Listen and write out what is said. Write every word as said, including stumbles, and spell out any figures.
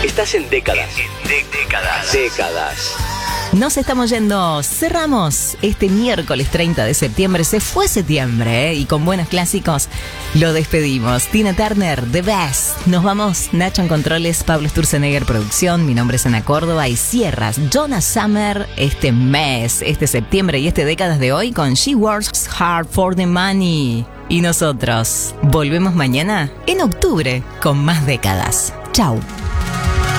Estás en décadas. En décadas. Décadas. Nos estamos yendo, cerramos este miércoles treinta de septiembre, se fue septiembre, ¿eh? Y con buenos clásicos lo despedimos. Tina Turner, The Best. Nos vamos, Nacho en controles, Pablo Sturzenegger producción, mi nombre es Ana Córdoba y cierras Donna Summer este mes, este septiembre y este décadas de hoy con She Works Hard for the Money. Y nosotros volvemos mañana en octubre con más décadas. Chau.